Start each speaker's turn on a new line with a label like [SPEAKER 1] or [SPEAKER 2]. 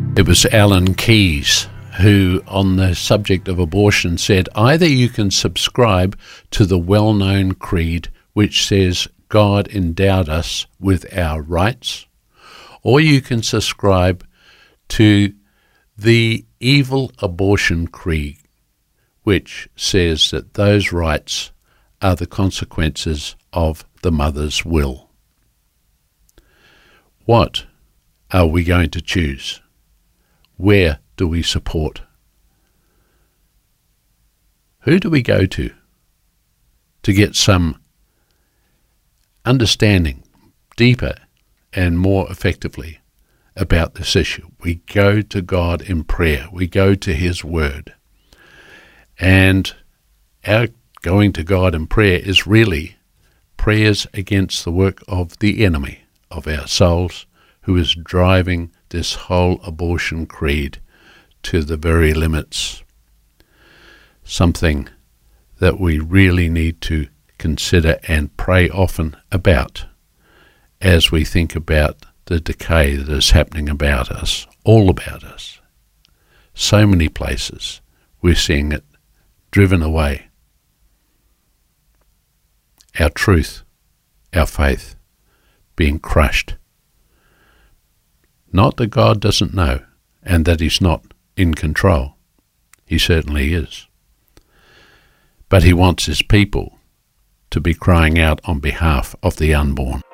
[SPEAKER 1] It was Alan Keyes who, on the subject of abortion, said, either you can subscribe to the well-known creed which says God endowed us with our rights, or you can subscribe to the evil abortion creed which says that those rights are the consequences of the mother's will. What are we going to choose? Where do we support? Who do we go to get some understanding deeper and more effectively about this issue? We go to God in prayer. We go to His Word. And our going to God in prayer is really prayers against the work of the enemy of our souls, who is driving this whole abortion creed to the very limits. Something that we really need to consider and pray often about as we think about the decay that is happening about us, all about us. So many places we're seeing it driven away. Our truth, our faith being crushed. Not that God doesn't know and that He's not in control. He certainly is. But He wants His people to be crying out on behalf of the unborn.